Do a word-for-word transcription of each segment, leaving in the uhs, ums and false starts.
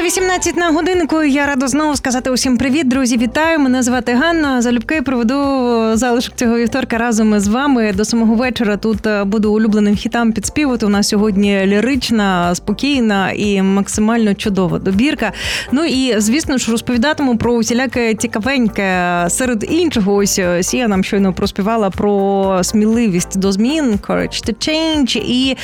вісімнадцять на годиннику. Я рада знову сказати усім привіт, друзі. Вітаю. Мене звати Ганна. Залюбки проведу залишок цього вівторка разом із вами. До самого вечора тут буду улюбленим хітам підспівати. У нас сьогодні лірична, спокійна і максимально чудова добірка. Ну і, звісно ж, розповідатиму про усіляке цікавеньке. Серед іншого, ось Сія нам щойно проспівала про сміливість до змін, courage to change, і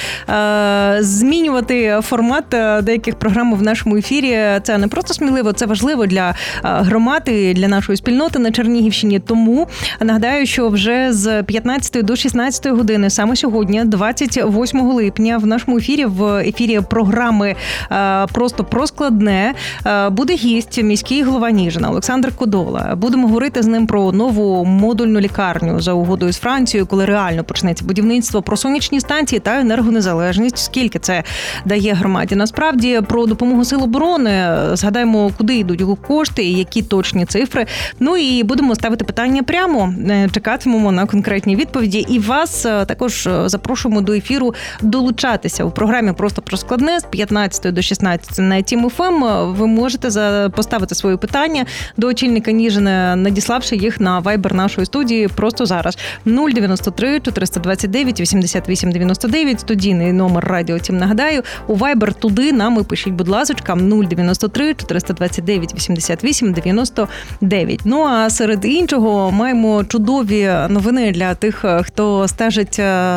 е, змінювати формат деяких програм в нашому ефірі. Це не просто сміливо, це важливо для громади, для нашої спільноти на Чернігівщині. Тому нагадаю, що вже з п'ятнадцятої до шістнадцятої години, саме сьогодні, двадцять восьмого липня, в нашому ефірі, в ефірі програми «Просто про складне», буде гість, міський голова Ніжина Олександр Кодола. Будемо говорити з ним про нову модульну лікарню за угодою з Францією, коли реально почнеться будівництво, про сонячні станції та енергонезалежність, скільки це дає громаді. Насправді, про допомогу Сил оборони, згадаємо, куди йдуть його кошти і які точні цифри. Ну і будемо ставити питання прямо, чекатимемо на конкретні відповіді. І вас також запрошуємо до ефіру долучатися. У програмі «Просто про складне» з п'ятнадцятої до шістнадцятої на Тім еф ем ви можете поставити свої питання до очільника Ніжина, надіславши їх на вайбер нашої студії просто зараз. нуль дев'яносто три чотириста двадцять дев'ять вісімдесят вісім дев'яносто дев'ять, студійний номер Радіо Тім, нагадаю. У вайбер туди нам і пишіть, будь ласка, нуль дев'яносто три чотириста двадцять дев'ять вісімдесят вісім дев'яносто дев'ять. Ну, а серед іншого маємо чудові новини для тих, хто стежить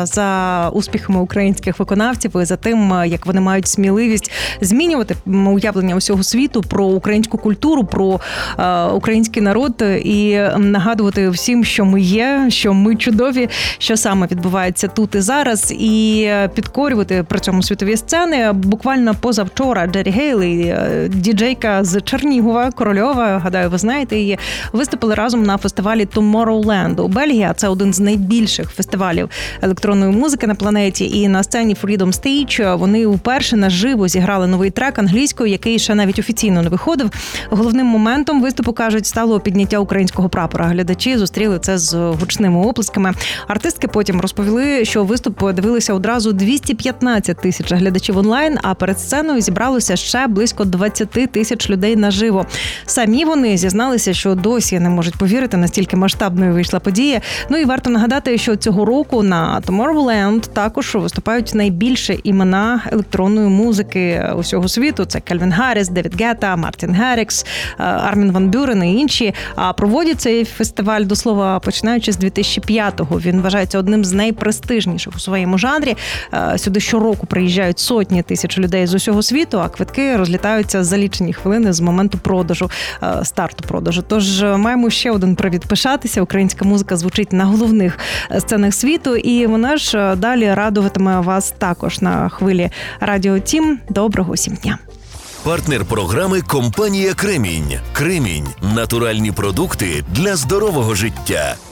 за успіхами українських виконавців і за тим, як вони мають сміливість змінювати уявлення усього світу про українську культуру, про е, український народ і нагадувати всім, що ми є, що ми чудові, що саме відбувається тут і зараз, і підкорювати при цьому світові сцени. Буквально позавчора Джері Гейлі, діджейка з Чернігова, Корольова, гадаю, ви знаєте її, виступили разом на фестивалі Tomorrowland у Бельгії. Це один з найбільших фестивалів електронної музики на планеті. І на сцені Freedom Stage вони вперше наживо зіграли новий трек англійською, який ще навіть офіційно не виходив. Головним моментом виступу, кажуть, стало підняття українського прапора. Глядачі зустріли це з гучними оплесками. Артистки потім розповіли, що виступ дивилися одразу двісті п'ятнадцять тисяч глядачів онлайн, а перед сценою зібралося ще близько двадцять тисяч людей наживо. Самі вони зізналися, що досі не можуть повірити, настільки масштабною вийшла подія. Ну і варто нагадати, що цього року на Tomorrowland також виступають найбільше імена електронної музики усього світу. Це Кельвін Харріс, Девід Гетта, Мартін Гаррікс, Армін ван Бюрен і інші. А проводять цей фестиваль, до слова, починаючи з дві тисячі п'ятого. Він вважається одним з найпрестижніших у своєму жанрі. Сюди щороку приїжджають сотні тисяч людей з усього світу, а квитки розлітаються за лічені хвилини з моменту продажу, старту продажу. Тож маємо ще один привід пишатися. Українська музика звучить на головних сценах світу, і вона ж далі радуватиме вас також на хвилі Радіо Тім. Доброго усім дня. Партнер програми – компанія «Кремінь». «Кремінь» – натуральні продукти для здорового життя.